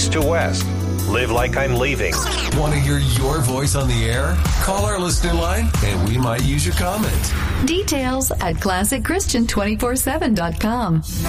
east to west. Live like I'm leaving. Want to hear your voice on the air? Call our listener line and we might use your comment. Details at ClassicChristian247.com.